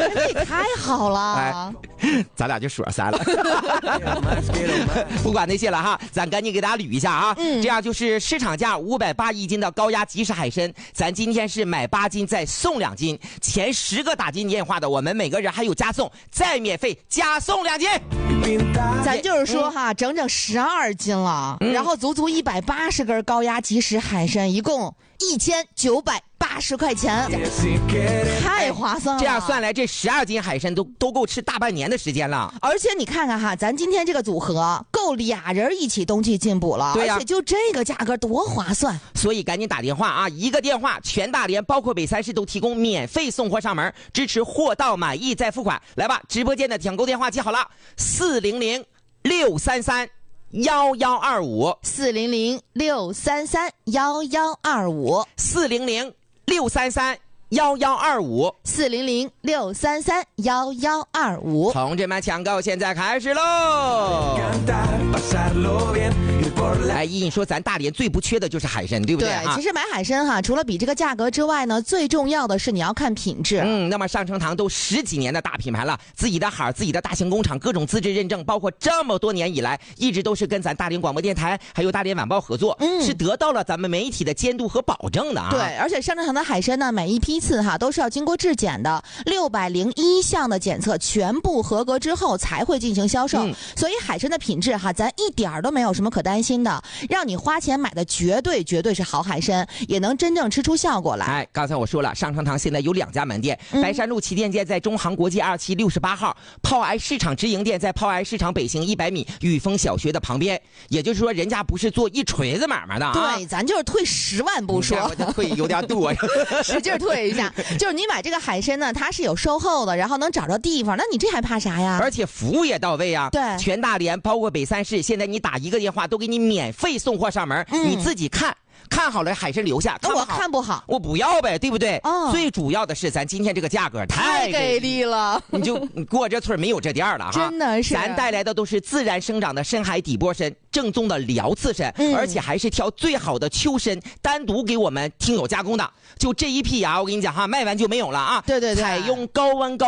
这太好了。 哎，咱俩就说散了。不管那些了哈，咱赶紧给大家捋一下啊。这样就是市场价580一斤的高压即食海参，咱今天是买8斤再送2斤，前10个打进电话的，我们每个人还有加送，再免费加送2斤。 咱就是说哈，整整12斤了，然后足足180根高压即食海参，一共1980块钱，太划算了。 这样算来，这12斤海参都够吃大半年的时间了。 而且你看看哈，咱今天这个组合够俩人一起冬季进补了， 对呀， 而且就这个价格多划算。 所以赶紧打电话啊！一个电话，全大连包括北3市都提供免费送货上门，支持货到满意再付款。来吧，直播间的抢购电话记好了，400-633-1125，400-633-1125，400-633-1125。同志们，抢购现在开始喽！哎，依你说咱大连最不缺的就是海参，对不对？ 对，其实买海参哈，除了比这个价格之外呢，最重要的是你要看品质。 那么上城堂都10几年的大品牌了，自己的海，自己的大型工厂，各种资质认证，包括这么多年以来，一直都是跟咱大连广播电台还有大连晚报合作，是得到了咱们媒体的监督和保证的啊。 对，而且上城堂的海参呢，每一批次哈都是要经过质检的，601项的检测全部合格之后才会进行销售。所以海参的品质哈，咱一点都没有什么可担心的，让你花钱买的绝对是好海参，也能真正吃出效果来。 哎，刚才我说了，上城堂现在有2家门店，白山路旗舰店在中航国际2期68号，炮癌市场直营店在炮癌市场北行100米雨峰小学的旁边。也就是说，人家不是做一锤子买卖的啊。 对，咱就是退10万不说， 我这退有点多， 使劲退一下。就是你买这个海参呢，它是有售后的，然后能找着地方，那你这还怕啥呀？ 而且服务也到位啊。 对， 全大连包括北3市，现在你打一个电话都给你免费送货上门，你自己看好了海参留下， 我看不好我不要呗，对不对？最主要的是咱今天这个价格太给力了， 你过这村没有这店了哈。 真的是， 咱带来的都是自然生长的深海底波参，正宗的辽刺参，而且还是挑最好的秋参，单独给我们听友加工的。就这一批啊，我跟你讲哈，卖完就没有了啊。 对， 采用高温高